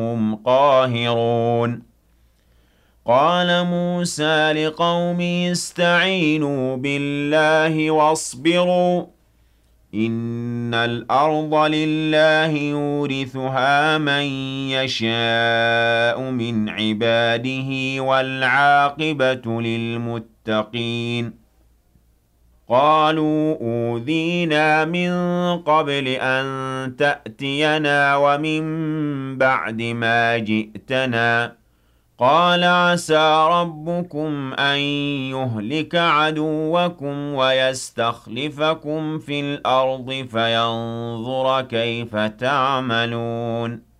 هم قاهرون قال موسى لقومه استعينوا بالله واصبروا إن الأرض لله يورثها من يشاء من عباده والعاقبة للمتقين قالوا أوذينا من قبل أن تأتينا ومن بعد ما جئتنا قال عسى ربكم أن يهلك عدوكم ويستخلفكم في الأرض فينظر كيف تعملون